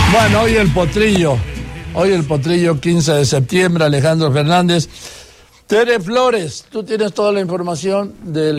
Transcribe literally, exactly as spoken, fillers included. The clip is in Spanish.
Bueno, hoy el potrillo, hoy el potrillo quince de septiembre, Alejandro Fernández. Tere Flores, tú tienes toda la información del